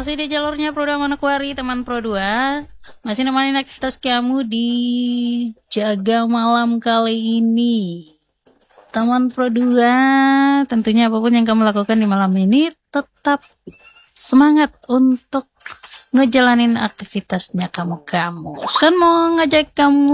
Masih di jalurnya Pro 2 Manokwari, teman Pro 2. Masih nemenin aktivitas kamu di Jaga Malam kali ini. Teman Pro 2, tentunya apapun yang kamu lakukan di malam ini, tetap semangat untuk ngejalanin aktivitasnya kamu. San mau ngajak kamu